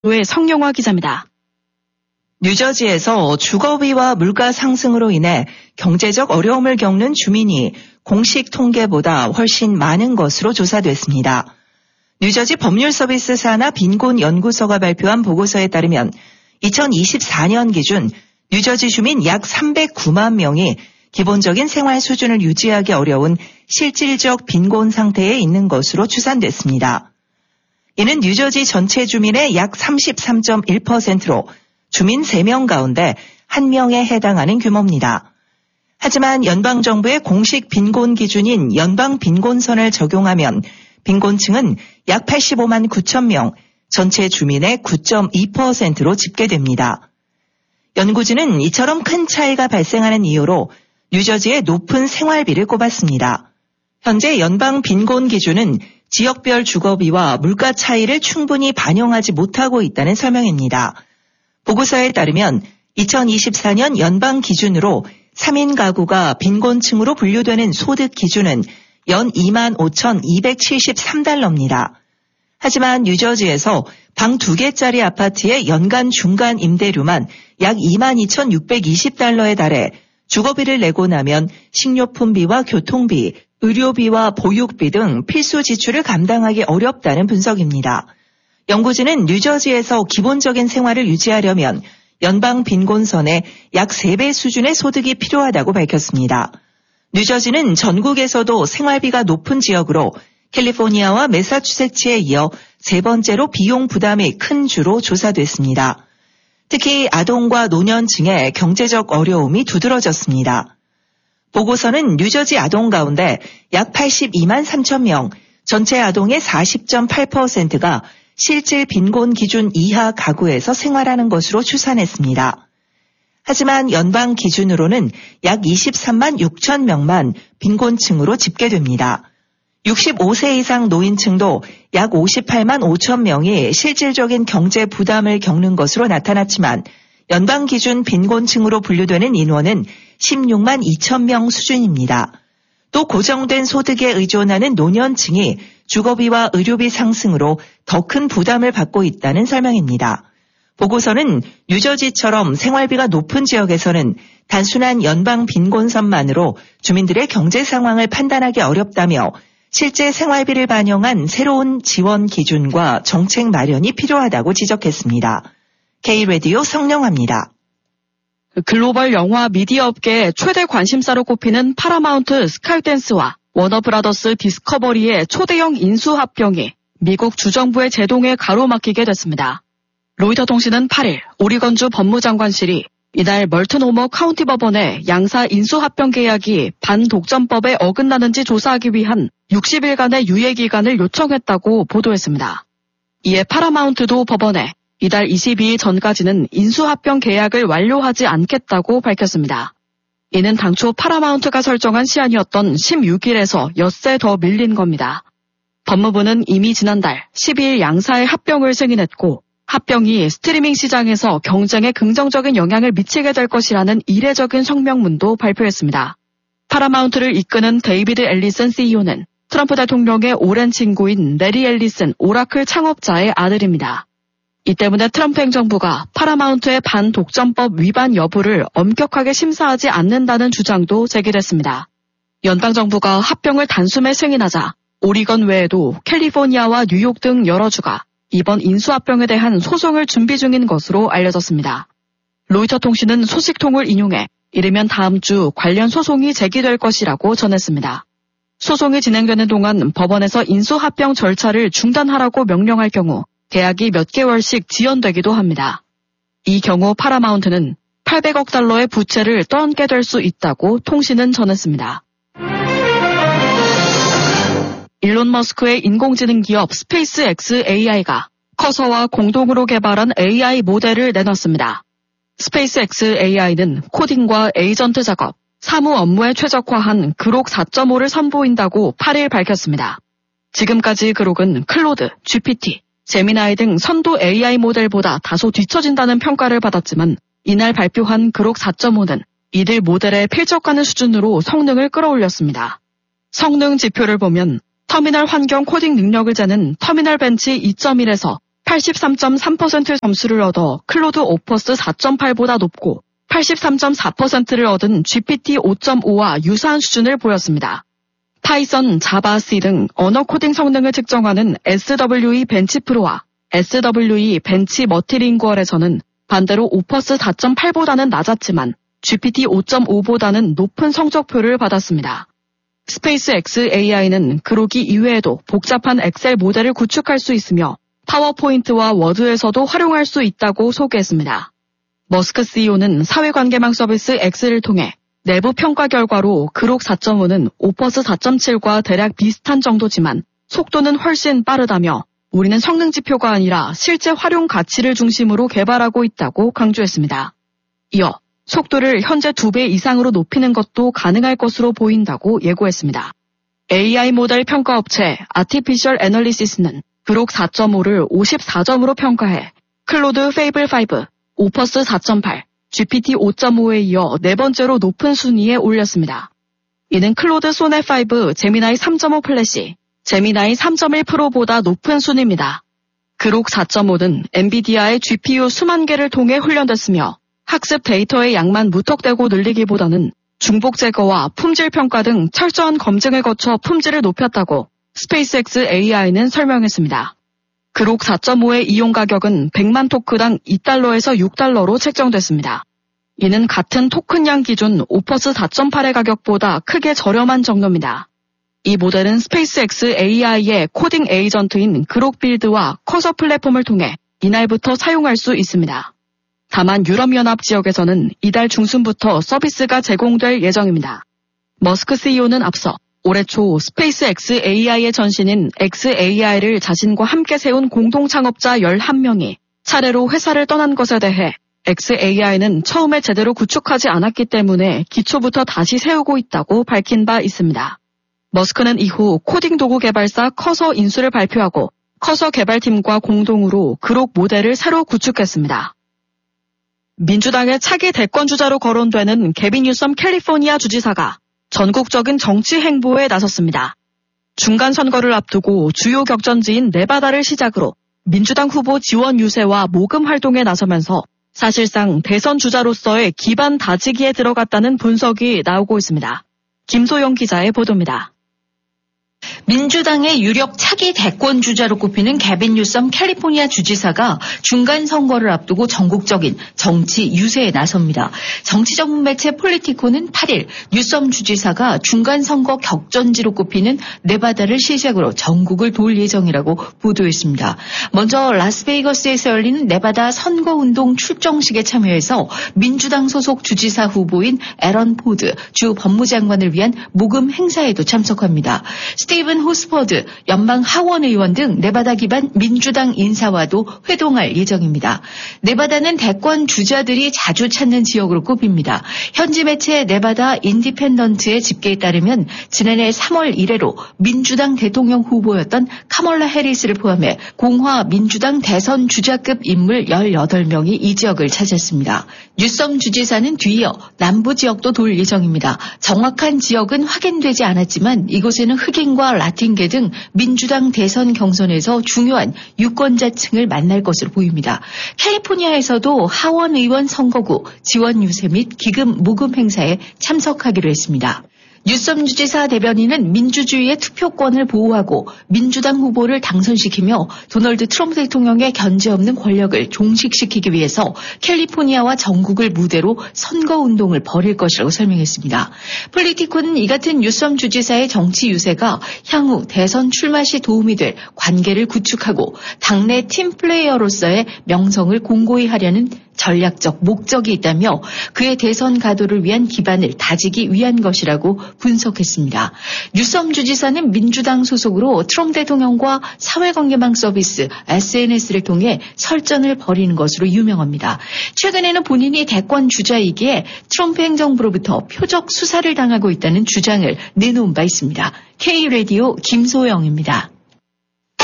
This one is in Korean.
의 성영화 기자입니다. 뉴저지에서 주거비와 물가 상승으로 인해 경제적 어려움을 겪는 주민이 공식 통계보다 훨씬 많은 것으로 조사됐습니다. 뉴저지 법률서비스 산하 빈곤연구소가 발표한 보고서에 따르면 2024년 기준 뉴저지 주민 약 309만 명이 기본적인 생활 수준을 유지하기 어려운 실질적 빈곤 상태에 있는 것으로 추산됐습니다. 이는 뉴저지 전체 주민의 약 33.1%로 주민 3명 가운데 1명에 해당하는 규모입니다. 하지만 연방정부의 공식 빈곤 기준인 연방빈곤선을 적용하면 빈곤층은 약 85만 9천 명, 전체 주민의 9.2%로 집계됩니다. 연구진은 이처럼 큰 차이가 발생하는 이유로 뉴저지의 높은 생활비를 꼽았습니다. 현재 연방 빈곤 기준은 지역별 주거비와 물가 차이를 충분히 반영하지 못하고 있다는 설명입니다. 보고서에 따르면 2024년 연방 기준으로 3인 가구가 빈곤층으로 분류되는 소득 기준은 연 25,273달러입니다. 하지만 뉴저지에서 방 2개짜리 아파트의 연간 중간 임대료만 약 22,620달러에 달해 주거비를 내고 나면 식료품비와 교통비, 의료비와 보육비 등 필수 지출을 감당하기 어렵다는 분석입니다. 연구진은 뉴저지에서 기본적인 생활을 유지하려면 연방 빈곤선의 약 3배 수준의 소득이 필요하다고 밝혔습니다. 뉴저지는 전국에서도 생활비가 높은 지역으로 캘리포니아와 매사추세츠에 이어 3번째로 비용 부담이 큰 주로 조사됐습니다. 특히 아동과 노년층의 경제적 어려움이 두드러졌습니다. 보고서는 뉴저지 아동 가운데 약 82만 3천 명, 전체 아동의 40.8%가 실질 빈곤 기준 이하 가구에서 생활하는 것으로 추산했습니다. 하지만 연방 기준으로는 약 23만 6천 명만 빈곤층으로 집계됩니다. 65세 이상 노인층도 약 58만 5천 명이 실질적인 경제 부담을 겪는 것으로 나타났지만 연방 기준 빈곤층으로 분류되는 인원은 16만 2천 명 수준입니다. 또 고정된 소득에 의존하는 노년층이 주거비와 의료비 상승으로 더 큰 부담을 받고 있다는 설명입니다. 보고서는 뉴저지처럼 생활비가 높은 지역에서는 단순한 연방 빈곤선만으로 주민들의 경제 상황을 판단하기 어렵다며 실제 생활비를 반영한 새로운 지원 기준과 정책 마련이 필요하다고 지적했습니다. K-라디오 성령아입니다. 글로벌 영화 미디어 업계의 최대 관심사로 꼽히는 파라마운트 스카이댄스와 워너브라더스 디스커버리의 초대형 인수합병이 미국 주정부의 제동에 가로막히게 됐습니다. 로이터 통신은 8일 오리건주 법무장관실이 이날 멀튼호머 카운티 법원에 양사 인수합병 계약이 반독점법에 어긋나는지 조사하기 위한 60일간의 유예기간을 요청했다고 보도했습니다. 이에 파라마운트도 법원에 이달 22일 전까지는 인수합병 계약을 완료하지 않겠다고 밝혔습니다. 이는 당초 파라마운트가 설정한 시한이었던 16일에서 엿새 더 밀린 겁니다. 법무부는 이미 지난달 12일 양사의 합병을 승인했고 합병이 스트리밍 시장에서 경쟁에 긍정적인 영향을 미치게 될 것이라는 이례적인 성명문도 발표했습니다. 파라마운트를 이끄는 데이비드 앨리슨 CEO는 트럼프 대통령의 오랜 친구인 레리 앨리슨 오라클 창업자의 아들입니다. 이 때문에 트럼프 행정부가 파라마운트의 반독점법 위반 여부를 엄격하게 심사하지 않는다는 주장도 제기됐습니다. 연방정부가 합병을 단숨에 승인하자 오리건 외에도 캘리포니아와 뉴욕 등 여러 주가 이번 인수합병에 대한 소송을 준비 중인 것으로 알려졌습니다. 로이터 통신은 소식통을 인용해 이르면 다음 주 관련 소송이 제기될 것이라고 전했습니다. 소송이 진행되는 동안 법원에서 인수합병 절차를 중단하라고 명령할 경우 계약이 몇 개월씩 지연되기도 합니다. 이 경우 파라마운트는 800억 달러의 부채를 떠안게 될 수 있다고 통신은 전했습니다. 일론 머스크의 인공지능 기업 스페이스X AI가 커서와 공동으로 개발한 AI 모델을 내놨습니다. 스페이스X AI는 코딩과 에이전트 작업, 사무 업무에 최적화한 그록 4.5를 선보인다고 8일 밝혔습니다. 지금까지 그록은 클로드, GPT, 제미나이 등 선도 AI 모델보다 다소 뒤처진다는 평가를 받았지만 이날 발표한 그록 4.5는 이들 모델에 필적하는 수준으로 성능을 끌어올렸습니다. 성능 지표를 보면 터미널 환경 코딩 능력을 재는 터미널 벤치 2.1에서 83.3% 점수를 얻어 클로드 오퍼스 4.8보다 높고 83.4%를 얻은 GPT 5.5와 유사한 수준을 보였습니다. 파이썬, 자바, C 등 언어 코딩 성능을 측정하는 SWE 벤치 프로와 SWE 벤치 머티링구얼에서는 반대로 오퍼스 4.8보다는 낮았지만 GPT 5.5보다는 높은 성적표를 받았습니다. 스페이스X AI는 그로기 이외에도 복잡한 엑셀 모델을 구축할 수 있으며 파워포인트와 워드에서도 활용할 수 있다고 소개했습니다. 머스크 CEO는 사회관계망 서비스 X를 통해 내부 평가 결과로 그록 4.5는 오퍼스 4.7과 대략 비슷한 정도지만 속도는 훨씬 빠르다며 우리는 성능 지표가 아니라 실제 활용 가치를 중심으로 개발하고 있다고 강조했습니다. 이어 속도를 현재 2배 이상으로 높이는 것도 가능할 것으로 보인다고 예고했습니다. AI 모델 평가업체 아티피셜 애널리시스는 그록 4.5를 54점으로 평가해 클로드 페이블 5, 오퍼스 4.8, GPT 5.5에 이어 네 번째로 높은 순위에 올렸습니다. 이는 클로드 소넷 5, 제미나이 3.5 플래시, 제미나이 3.1 프로보다 높은 순위입니다. 그록 4.5는 엔비디아의 GPU 수만 개를 통해 훈련됐으며 학습 데이터의 양만 무턱대고 늘리기보다는 중복 제거와 품질 평가 등 철저한 검증을 거쳐 품질을 높였다고 스페이스X AI는 설명했습니다. 그록 4.5의 이용 가격은 100만 토크당 $2에서 $6로 책정됐습니다. 이는 같은 토큰량 기준 오퍼스 4.8의 가격보다 크게 저렴한 정도입니다. 이 모델은 스페이스X AI의 코딩 에이전트인 그록 빌드와 커서 플랫폼을 통해 이날부터 사용할 수 있습니다. 다만 유럽연합 지역에서는 이달 중순부터 서비스가 제공될 예정입니다. 머스크 CEO는 앞서 올해 초 스페이스X AI의 전신인 XAI를 자신과 함께 세운 공동 창업자 11명이 차례로 회사를 떠난 것에 대해 XAI는 처음에 제대로 구축하지 않았기 때문에 기초부터 다시 세우고 있다고 밝힌 바 있습니다. 머스크는 이후 코딩 도구 개발사 커서 인수를 발표하고 커서 개발팀과 공동으로 그록 모델을 새로 구축했습니다. 민주당의 차기 대권주자로 거론되는 게빈 뉴섬 캘리포니아 주지사가 전국적인 정치 행보에 나섰습니다. 중간 선거를 앞두고 주요 격전지인 네바다를 시작으로 민주당 후보 지원 유세와 모금 활동에 나서면서 사실상 대선 주자로서의 기반 다지기에 들어갔다는 분석이 나오고 있습니다. 김소영 기자의 보도입니다. 민주당의 유력 차기 대권 주자로 꼽히는 게빈 뉴섬 캘리포니아 주지사가 중간 선거를 앞두고 전국적인 정치 유세에 나섭니다. 정치 전문 매체 폴리티코는 8일 뉴섬 주지사가 중간 선거 격전지로 꼽히는 네바다를 시작으로 전국을 돌 예정이라고 보도했습니다. 먼저 라스베이거스에서 열리는 네바다 선거운동 출정식에 참여해서 민주당 소속 주지사 후보인 에런 포드 주 법무장관을 위한 모금 행사에도 참석합니다. 스티븐 호스퍼드 연방 하원 의원 등 네바다 기반 민주당 인사와도 회동할 예정입니다. 네바다는 대권 주자들이 자주 찾는 지역으로 꼽힙니다. 현지 매체 네바다 인디펜던트의 집계에 따르면 지난해 3월 이래로 민주당 대통령 후보였던 카멀라 해리스를 포함해 공화 민주당 대선 주자급 인물 18명이 이 지역을 찾았습니다. 뉴섬 주지사는 뒤이어 남부 지역도 돌 예정입니다. 정확한 지역은 확인되지 않았지만 이곳에는 흑인과 라틴계 등 민주당 대선 경선에서 중요한 유권자층을 만날 것으로 보입니다. 캘리포니아에서도 하원 의원 선거구 지원 유세 및 기금 모금 행사에 참석하기로 했습니다. 뉴섬 주지사 대변인은 민주주의의 투표권을 보호하고 민주당 후보를 당선시키며 도널드 트럼프 대통령의 견제 없는 권력을 종식시키기 위해서 캘리포니아와 전국을 무대로 선거운동을 벌일 것이라고 설명했습니다. 폴리티코는 이 같은 뉴섬 주지사의 정치 유세가 향후 대선 출마 시 도움이 될 관계를 구축하고 당내 팀플레이어로서의 명성을 공고히 하려는 전략적 목적이 있다며 그의 대선 가도를 위한 기반을 다지기 위한 것이라고 분석했습니다. 뉴섬 주지사는 민주당 소속으로 트럼프 대통령과 사회관계망 서비스 SNS를 통해 설전을 벌이는 것으로 유명합니다. 최근에는 본인이 대권 주자이기에 트럼프 행정부로부터 표적 수사를 당하고 있다는 주장을 내놓은 바 있습니다. K라디오 김소영입니다.